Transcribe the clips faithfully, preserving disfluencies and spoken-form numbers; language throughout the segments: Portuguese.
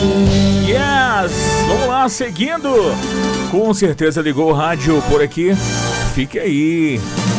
Yes! Vamos lá, seguindo. Com certeza ligou o rádio por aqui. Fique aí.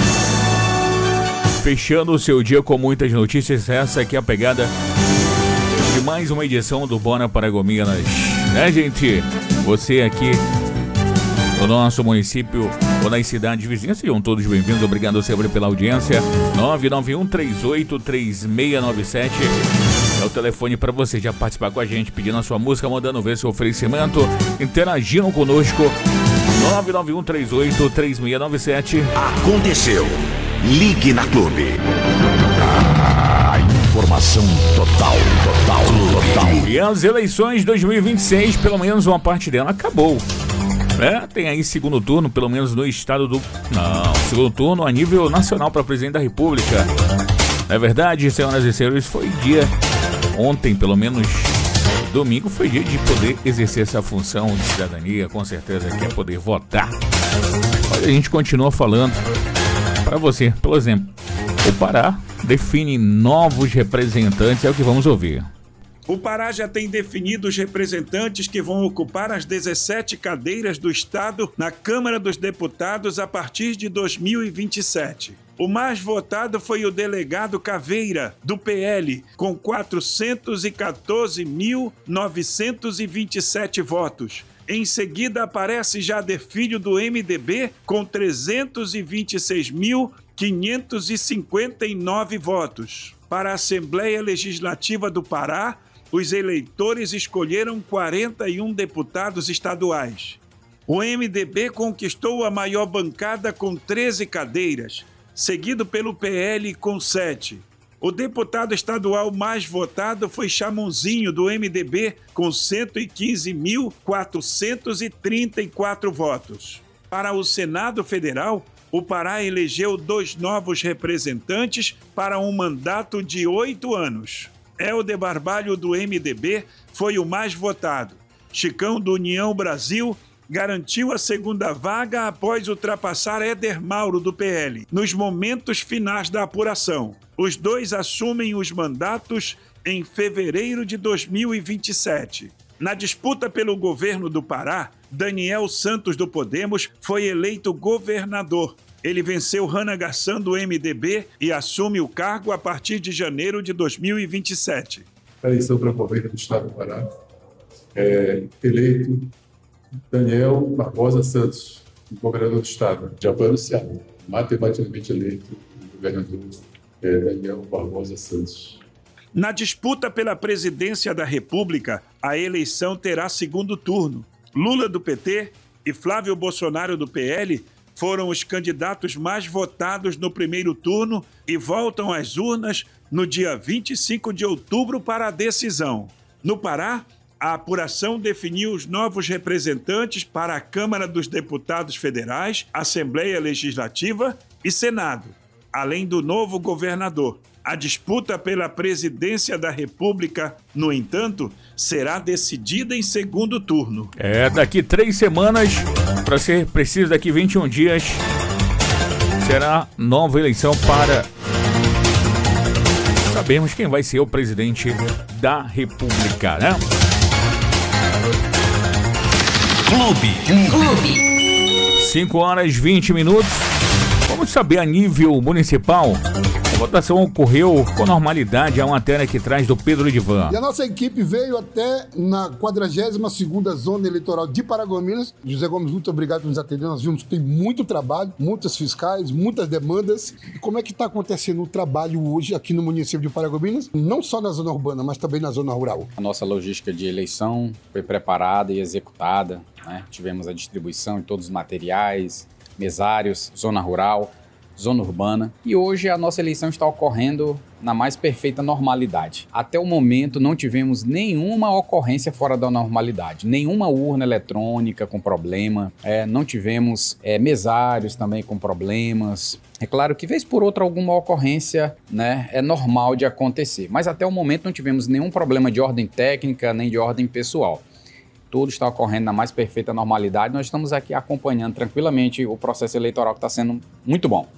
Fechando o seu dia com muitas notícias. Essa aqui é a pegada de mais uma edição do Bora Paragominas. Né, gente? Você aqui no nosso município ou nas cidades vizinhas, sejam todos bem-vindos. Obrigado sempre pela audiência. nove nove um três oito três seis nove sete é o telefone para você já participar com a gente, pedindo a sua música, mandando ver seu oferecimento, interagindo conosco. nove nove um três oito três seis nove sete. Aconteceu. Ligue na Clube. Ah, informação total, total, total. E as eleições de dois mil e vinte e seis, pelo menos uma parte dela acabou. É, tem aí segundo turno, pelo menos no estado do... Não, segundo turno a nível nacional para presidente da República. Não é verdade, senhoras e senhores? Foi dia... Ontem, pelo menos domingo, foi dia de poder exercer essa função de cidadania, com certeza, que é poder votar. Olha, a gente continua falando para você, por exemplo, o Pará define novos representantes, é o que vamos ouvir. O Pará já tem definido os representantes que vão ocupar as dezessete cadeiras do Estado na Câmara dos Deputados a partir de dois mil e vinte e sete. O mais votado foi o delegado Caveira, do P L, com quatrocentos e quatorze mil novecentos e vinte e sete votos. Em seguida aparece Jader Filho, do M D B, com trezentos e vinte e seis mil quinhentos e cinquenta e nove votos. Para a Assembleia Legislativa do Pará, os eleitores escolheram quarenta e um deputados estaduais. O M D B conquistou a maior bancada com treze cadeiras, seguido pelo P L com sete. O deputado estadual mais votado foi Chamonzinho, do M D B, com cento e quinze mil quatrocentos e trinta e quatro votos. Para o Senado Federal, o Pará elegeu dois novos representantes para um mandato de oito anos. Helder Barbalho, do M D B, foi o mais votado. Chicão, do União Brasil, garantiu a segunda vaga após ultrapassar Éder Mauro, do P L, nos momentos finais da apuração. Os dois assumem os mandatos em fevereiro de dois mil e vinte e sete. Na disputa pelo governo do Pará, Daniel Santos, do Podemos, foi eleito governador. Ele venceu Rana Gassan, do M D B, e assume o cargo a partir de janeiro de dois mil e vinte e sete. A eleição para governo do Estado do Pará, é eleito Daniel Barbosa Santos, governador do Estado. Já foi anunciado, matematicamente eleito o governador é, Daniel Barbosa Santos. Na disputa pela presidência da República, a eleição terá segundo turno. Lula, do P T, e Flávio Bolsonaro, do P L, foram os candidatos mais votados no primeiro turno e voltam às urnas no dia vinte e cinco de outubro para a decisão. No Pará, a apuração definiu os novos representantes para a Câmara dos Deputados Federais, Assembleia Legislativa e Senado, além do novo governador. A disputa pela presidência da República, no entanto, será decidida em segundo turno. É, daqui três semanas, para ser preciso, daqui vinte e um dias, será nova eleição para sabermos quem vai ser o presidente da República, né? Clube. Clube. cinco horas e vinte minutos. Vamos saber a nível municipal. A votação ocorreu com normalidade, a matéria que traz do Pedro Edivan. E a nossa equipe veio até na quadragésima segunda Zona Eleitoral de Paragominas. José Gomes, muito obrigado por nos atender. Nós vimos que tem muito trabalho, muitas fiscais, muitas demandas. E como é que está acontecendo o trabalho hoje aqui no município de Paragominas? Não só na zona urbana, mas também na zona rural. A nossa logística de eleição foi preparada e executada, né? Tivemos a distribuição de todos os materiais, mesários, zona rural, zona urbana, e hoje a nossa eleição está ocorrendo na mais perfeita normalidade. Até o momento não tivemos nenhuma ocorrência fora da normalidade, nenhuma urna eletrônica com problema, é, não tivemos é, mesários também com problemas. É claro que vez por outra alguma ocorrência, né, é normal de acontecer, mas até o momento não tivemos nenhum problema de ordem técnica nem de ordem pessoal. Tudo está ocorrendo na mais perfeita normalidade. Nós estamos aqui acompanhando tranquilamente o processo eleitoral, que está sendo muito bom.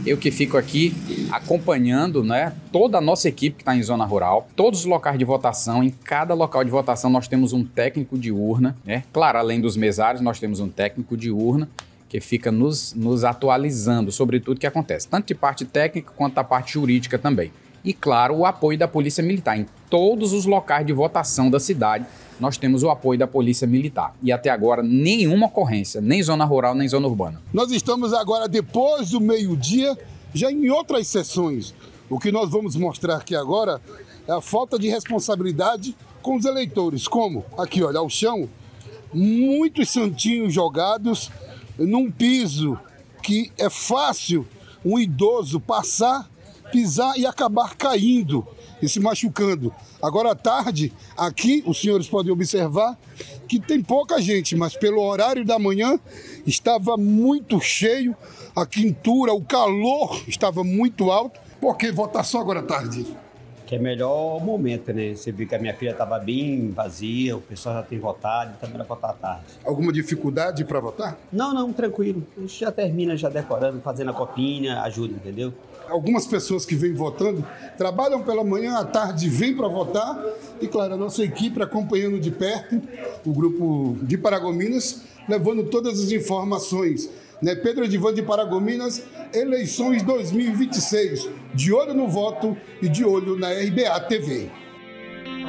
Eu que fico aqui acompanhando, né, toda a nossa equipe que está em zona rural, todos os locais de votação. Em cada local de votação nós temos um técnico de urna, né? Claro, além dos mesários, nós temos um técnico de urna que fica nos, nos atualizando sobre tudo que acontece, tanto de parte técnica quanto da parte jurídica também. E, claro, o apoio da Polícia Militar. Em todos os locais de votação da cidade, nós temos o apoio da Polícia Militar. E até agora, nenhuma ocorrência, nem zona rural, nem zona urbana. Nós estamos agora, depois do meio-dia, já em outras sessões. O que nós vamos mostrar aqui agora é a falta de responsabilidade com os eleitores. Como? Aqui, olha, ao chão, muitos santinhos jogados num piso que é fácil um idoso passar, pisar e acabar caindo e se machucando. Agora à tarde, aqui, os senhores podem observar que tem pouca gente, mas pelo horário da manhã estava muito cheio, a quintura, o calor estava muito alto. Por que votação agora à tarde? Que é melhor momento, né? Você viu que a minha filha estava bem vazia, o pessoal já tem votado, então é melhor votar à tarde. Alguma dificuldade para votar? Não, não, tranquilo. A gente já termina, já decorando, fazendo a copinha, ajuda, entendeu? Algumas pessoas que vêm votando trabalham pela manhã, à tarde vêm para votar e, claro, a nossa equipe acompanhando de perto o grupo de Paragominas, levando todas as informações. Né? Pedro Edivan de Paragominas, eleições dois mil e vinte e seis, de olho no voto e de olho na R B A T V.